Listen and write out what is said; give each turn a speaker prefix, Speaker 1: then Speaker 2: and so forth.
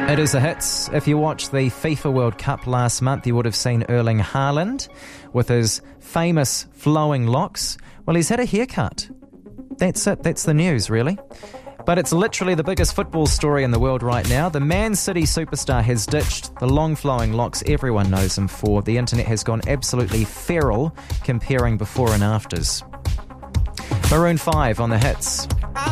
Speaker 1: It is the hits. If you watched the FIFA World Cup last month, you would have seen Erling Haaland with his famous flowing locks. Well, he's had a haircut. That's it. That's the news, really. But it's literally the biggest football story in the world right now. The Man City superstar has ditched the long flowing locks everyone knows him for. The internet has gone absolutely feral comparing before and afters. Maroon 5 on the hits.